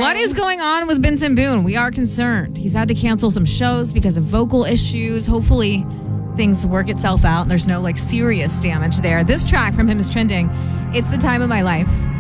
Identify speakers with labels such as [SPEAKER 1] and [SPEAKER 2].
[SPEAKER 1] What is going on with Benson Boone? We are concerned. He's had to cancel some shows because of vocal issues. Hopefully things work itself out and there's no serious damage there. This track from him is trending. It's The Time of My Life.